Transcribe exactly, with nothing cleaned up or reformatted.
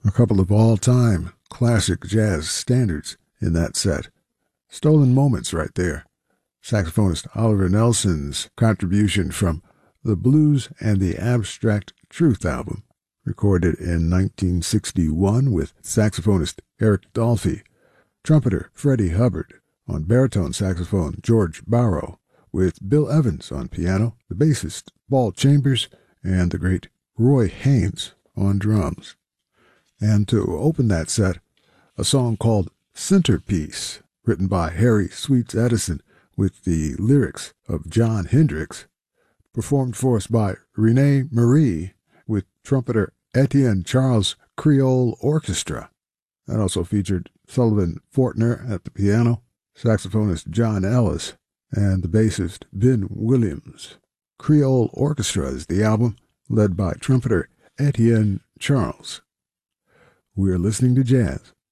A couple of all-time classic jazz standards in that set. Stolen moments right there. Saxophonist Oliver Nelson's contribution from the Blues and the Abstract Truth album, recorded in nineteen sixty-one with saxophonist Eric Dolphy, trumpeter Freddie Hubbard, on baritone saxophone George Barrow, with Bill Evans on piano, the bassist Paul Chambers, and the great Roy Haynes on drums. And to open that set, a song called Centerpiece, written by Harry Sweets Edison with the lyrics of John Hendricks, performed for us by Renee Marie with trumpeter Etienne Charles Creole Orchestra. That also featured Sullivan Fortner at the piano, saxophonist John Ellis, and the bassist Ben Williams. Creole Orchestra is the album, led by trumpeter Etienne Charles. We're listening to jazz